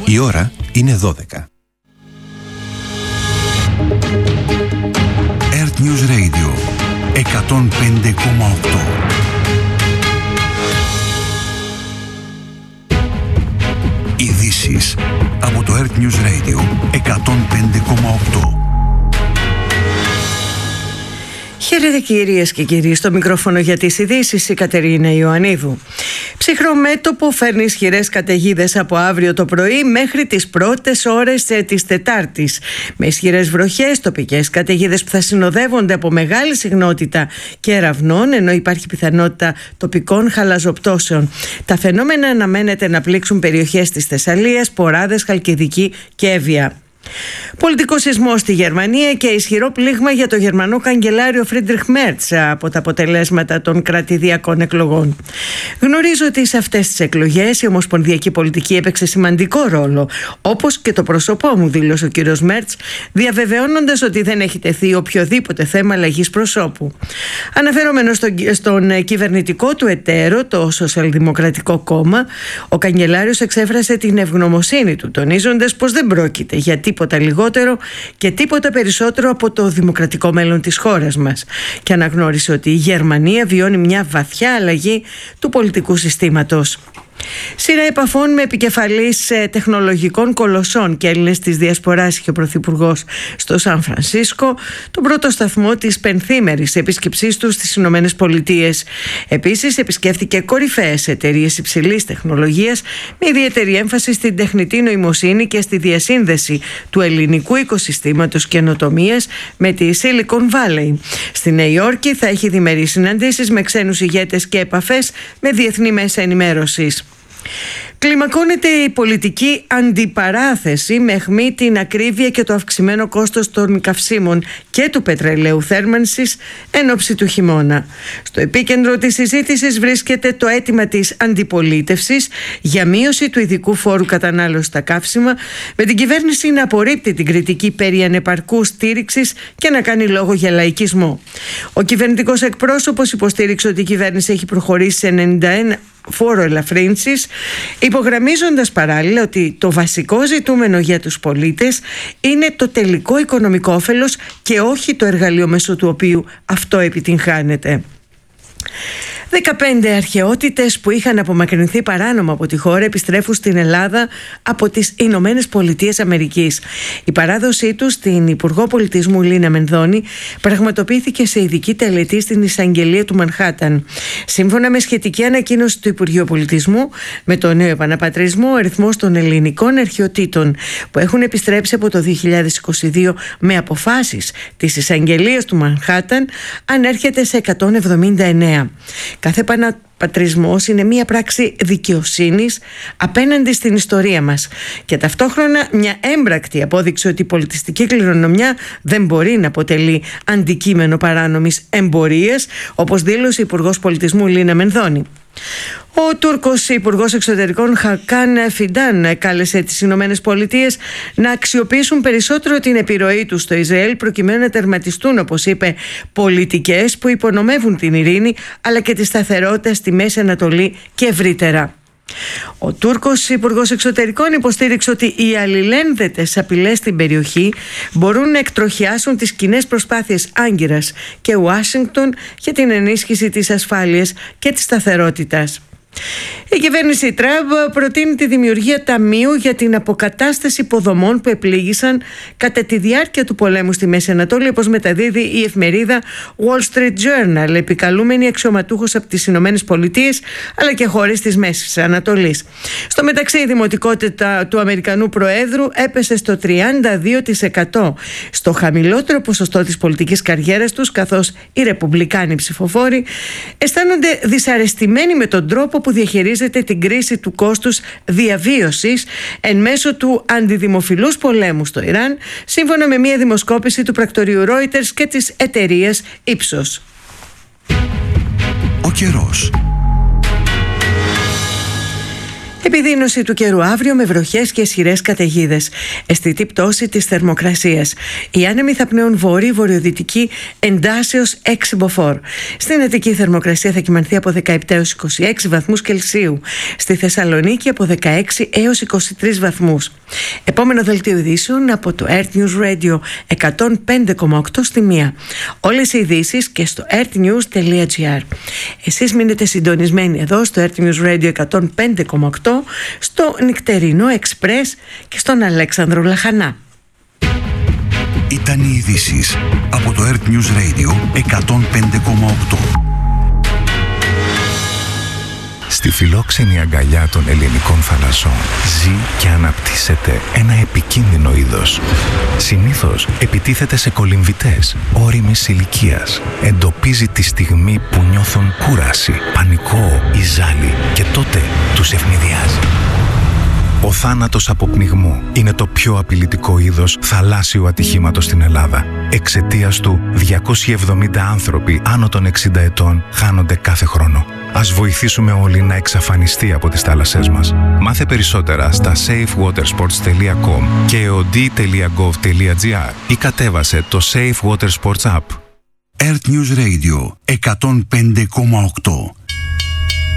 Η ώρα είναι 12. Earth News Radio 105,8. Ειδήσεις από το Earth News Radio 105,8. Χαίρετε κυρίες και κύριοι, στο μικρόφωνο για τις ειδήσεις η Κατερίνα Ιωαννίδου. Ψυχρό μέτωπο φέρνει ισχυρές καταιγίδες από αύριο το πρωί μέχρι τις πρώτες ώρες της Τετάρτης. Με ισχυρές βροχές, τοπικές καταιγίδες που θα συνοδεύονται από μεγάλη συχνότητα κεραυνών, ενώ υπάρχει πιθανότητα τοπικών χαλαζοπτώσεων. Τα φαινόμενα αναμένεται να πλήξουν περιοχές της Θεσσαλίας, Ποράδες, Χαλκιδική και Εύβοια. Πολιτικό σεισμό στη Γερμανία και ισχυρό πλήγμα για το γερμανό καγκελάριο Φρίντριχ Μέρτς από τα αποτελέσματα των κρατηδιακών εκλογών. Γνωρίζω ότι σε αυτές τις εκλογές η ομοσπονδιακή πολιτική έπαιξε σημαντικό ρόλο, όπως και το πρόσωπό μου, δήλωσε ο κ. Μέρτς, διαβεβαιώνοντας ότι δεν έχει τεθεί οποιοδήποτε θέμα αλλαγής προσώπου. Αναφερόμενος στον κυβερνητικό του εταίρο, το Σοσιαλδημοκρατικό Κόμμα, ο καγκελάριος εξέφρασε την ευγνωμοσύνη του, τονίζοντας πως δεν πρόκειται για τίποτα λιγότερο και τίποτα περισσότερο από το δημοκρατικό μέλλον της χώρας μας, και αναγνώρισε ότι η Γερμανία βιώνει μια βαθιά αλλαγή του πολιτικού συστήματος. Σειρά επαφών με επικεφαλής τεχνολογικών κολοσσών και Έλληνες της Διασποράς είχε ο Πρωθυπουργός στο Σαν Φρανσίσκο, τον πρώτο σταθμό της πενθήμερης επίσκεψής του στις Ηνωμένες Πολιτείες. Επίσης επισκέφθηκε κορυφαίες εταιρείες υψηλής τεχνολογίας με ιδιαίτερη έμφαση στην τεχνητή νοημοσύνη και στη διασύνδεση του ελληνικού οικοσυστήματος καινοτομίας με τη Silicon Valley. Στη Νέα Υόρκη θα έχει διμερείς συναντήσεις με ξένους ηγέτες και επαφές με διεθνή μέσα ενημέρωσης. Κλιμακώνεται η πολιτική αντιπαράθεση με αιχμή την ακρίβεια και το αυξημένο κόστος των καυσίμων και του πετρελαίου θέρμανσης εν ώψη του χειμώνα. Στο επίκεντρο της συζήτησης βρίσκεται το αίτημα της αντιπολίτευσης για μείωση του ειδικού φόρου κατανάλωσης στα καύσιμα, με την κυβέρνηση να απορρίπτει την κριτική περί ανεπαρκούς στήριξης και να κάνει λόγο για λαϊκισμό. Ο κυβερνητικός εκπρόσωπος υποστήριξε ότι η κυβέρνηση έχει προχωρήσει σε 91 φόρο ελαφρύνσης, υπογραμμίζοντας παράλληλα ότι το βασικό ζητούμενο για τους πολίτες είναι το τελικό οικονομικό όφελος και όχι το εργαλείο μέσω του οποίου αυτό επιτυγχάνεται. 15 αρχαιότητες που είχαν απομακρυνθεί παράνομα από τη χώρα επιστρέφουν στην Ελλάδα από τις Ηνωμένες Πολιτείες Αμερικής. Η παράδοσή τους στην Υπουργό Πολιτισμού Λίνα Μενδώνη πραγματοποιήθηκε σε ειδική τελετή στην εισαγγελία του Μανχάταν. Σύμφωνα με σχετική ανακοίνωση του Υπουργείου Πολιτισμού, με το νέο επαναπατρισμό, ο αριθμός των ελληνικών αρχαιοτήτων που έχουν επιστρέψει από το 2022 με αποφάσεις της εισαγγελίας του Μανχάταν ανέρχεται σε 179. Κάθε επαναπατρισμός είναι μια πράξη δικαιοσύνης απέναντι στην ιστορία μας και ταυτόχρονα μια έμπρακτη απόδειξη ότι η πολιτιστική κληρονομιά δεν μπορεί να αποτελεί αντικείμενο παράνομης εμπορίας, όπως δήλωσε η Υπουργός Πολιτισμού Λίνα Μενδώνη. Ο Τούρκος Υπουργός Εξωτερικών Χακάν Φιντάν κάλεσε τις Ηνωμένες Πολιτείες να αξιοποιήσουν περισσότερο την επιρροή τους στο Ισραήλ προκειμένου να τερματιστούν, όπως είπε, πολιτικές που υπονομεύουν την ειρήνη αλλά και τη σταθερότητα στη Μέση Ανατολή και ευρύτερα. Ο Τούρκος Υπουργός Εξωτερικών υποστήριξε ότι οι αλληλένδετες απειλές στην περιοχή μπορούν να εκτροχιάσουν τις κοινές προσπάθειες Άγκυρας και Ουάσιγκτον για την ενίσχυση της ασφάλειας και της σταθερότητας. Η κυβέρνηση Τραμπ προτείνει τη δημιουργία ταμείου για την αποκατάσταση υποδομών που επλήγησαν κατά τη διάρκεια του πολέμου στη Μέση Ανατολή, όπως μεταδίδει η εφημερίδα Wall Street Journal, επικαλούμενη αξιωματούχος από τις Ηνωμένες Πολιτείες αλλά και χώρες της Μέσης Ανατολής. Στο μεταξύ, η δημοτικότητα του Αμερικανού Προέδρου έπεσε στο 32%, στο χαμηλότερο ποσοστό της πολιτικής καριέρας τους, καθώς οι ρεπουμπλικάνοι ψηφοφόροι αισθάνονται δυσαρεστημένοι με τον τρόπο που διαχειρίζεται την κρίση του κόστους διαβίωσης εν μέσω του αντιδημοφιλούς πολέμου στο Ιράν, σύμφωνα με μια δημοσκόπηση του πρακτορείου Reuters και της εταιρείας Ipsos. Ο καιρός. Επιδείνωση του καιρού αύριο με βροχές και ισχυρές καταιγίδες. Αισθητή πτώση της θερμοκρασίας. Οι άνεμοι θα πνέουν βορειοδυτική εντάσεως 6 μποφόρ. Στην Αττική η θερμοκρασία θα κυμανθεί από 17 έως 26 βαθμούς Κελσίου. Στη Θεσσαλονίκη από 16 έως 23 βαθμούς. Επόμενο δελτίο ειδήσεων από το Earth News Radio 105,8 στη 1. Όλες οι ειδήσεις και στο earthnews.gr. Εσείς μείνετε συντονισμένοι εδώ στο Earth News Radio 105,8, στο νυχτερινό Express και στον Αλέξανδρο Λαχανά. Ήταν οι ειδήσεις από το Earth News Radio 105,8. Στη φιλόξενη αγκαλιά των ελληνικών θαλασσών ζει και αναπτύσσεται ένα επικίνδυνο είδος. Συνήθως επιτίθεται σε κολυμβητές ώριμης ηλικίας. Εντοπίζει τη στιγμή που νιώθουν κούραση, πανικό ή ζάλι και τότε τους ευνηδιάζει. Ο θάνατος από πνιγμό είναι το πιο απειλητικό είδος θαλάσσιου ατυχήματος στην Ελλάδα. Εξαιτίας του, 270 άνθρωποι άνω των 60 ετών χάνονται κάθε χρόνο. Ας βοηθήσουμε όλοι να εξαφανιστεί από τις θάλασσές μας. Μάθε περισσότερα στα safewatersports.com και eod.gov.gr ή κατέβασε το Safe Water Sports App. Earth News Radio 105,8.